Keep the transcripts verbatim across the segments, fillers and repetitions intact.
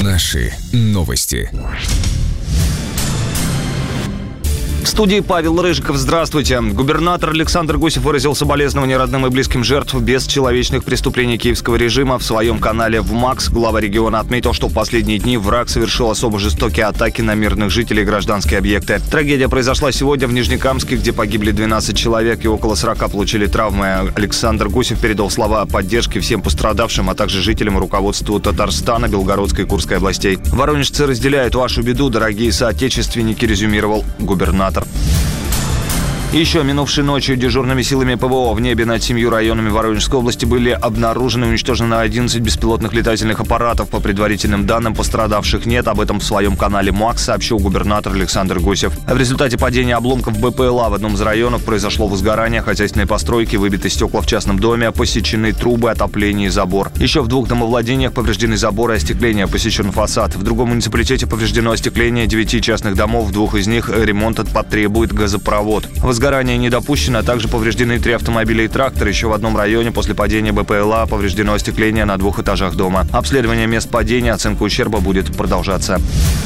Наши новости. В студии Павел Рыжиков. Здравствуйте. Губернатор Александр Гусев выразил соболезнования родным и близким жертв бесчеловечных преступлений киевского режима. В своем канале ВМАКС глава региона отметил, что в последние дни враг совершил особо жестокие атаки на мирных жителей и гражданские объекты. Трагедия произошла сегодня в Нижнекамске, где погибли двенадцать человек и около сорока получили травмы. Александр Гусев передал слова поддержки всем пострадавшим, а также жителям и руководству Татарстана, Белгородской и Курской областей. Воронежцы разделяют вашу беду, дорогие соотечественники, резюмировал губернатор. Еще минувшей ночью дежурными силами ПВО в небе над семью районами Воронежской области были обнаружены и уничтожены одиннадцать беспилотных летательных аппаратов. По предварительным данным, пострадавших нет. Об этом в своем канале МАКС сообщил губернатор Александр Гусев. В результате падения обломков БПЛА в одном из районов произошло возгорание хозяйственной постройки, выбиты стекла в частном доме, посечены трубы, отопление и забор. Еще в двух домовладениях повреждены заборы и остекление, посечен фасад. В другом муниципалитете повреждено остекление девяти частных домов, в двух из них ремонт потребует газопровод. Возгорание не допущено, а также повреждены три автомобиля и трактор. Еще в одном районе после падения БПЛА повреждено остекление на двух этажах дома. Обследование мест падения, оценка ущерба будет продолжаться.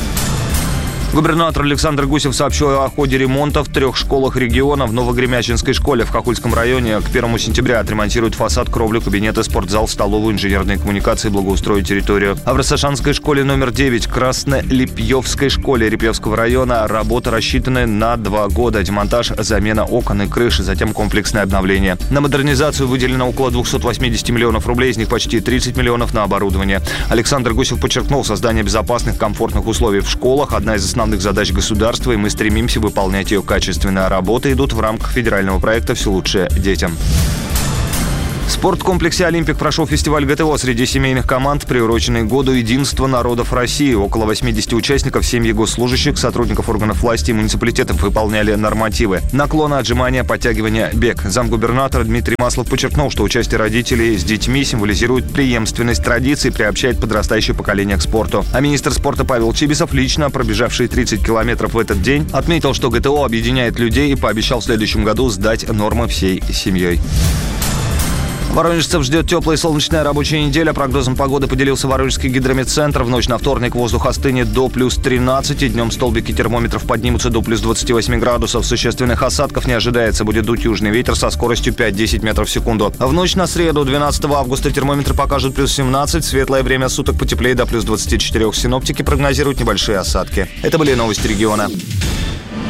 Губернатор Александр Гусев сообщил о ходе ремонта в трех школах региона. В Новогремячинской школе в Хохольском районе к первому сентября отремонтируют фасад, кровлю, кабинеты, спортзал, столовую, инженерные коммуникации, благоустроить территорию. А в Рассашанской школе номер девять, Краснолепьевской школе Репьевского района работы рассчитаны на два года. Демонтаж, замена окон и крыши, затем комплексное обновление. На модернизацию выделено около двухсот восьмидесяти миллионов рублей, из них почти тридцать миллионов на оборудование. Александр Гусев подчеркнул, создание безопасных, комфортных условий в школах – одна из основных основных задач государства, и мы стремимся выполнять ее качественно. Работы идут в рамках федерального проекта «Все лучшее детям». В спорткомплексе «Олимпик» прошел фестиваль ГТО среди семейных команд, приуроченный к году единства народов России. Около восьмидесяти участников, семьи госслужащих, сотрудников органов власти и муниципалитетов выполняли нормативы. Наклоны, отжимания, подтягивания, бег. Замгубернатора Дмитрий Маслов подчеркнул, что участие родителей с детьми символизирует преемственность традиций, приобщает подрастающее поколение к спорту. А министр спорта Павел Чибисов, лично пробежавший тридцать километров в этот день, отметил, что ГТО объединяет людей и пообещал в следующем году сдать нормы всей семьей. Воронежцев ждет теплая и солнечная рабочая неделя. Прогнозом погоды поделился Воронежский гидрометцентр. В ночь на вторник воздух остынет до плюс тринадцати. Днем столбики термометров поднимутся до плюс двадцати восьми градусов. Существенных осадков не ожидается. Будет дуть южный ветер со скоростью пять-десять метров в секунду. В ночь на среду, двенадцатого августа, термометры покажут плюс семнадцать. Светлое время суток потеплее до плюс двадцати четырёх. Синоптики прогнозируют небольшие осадки. Это были новости региона.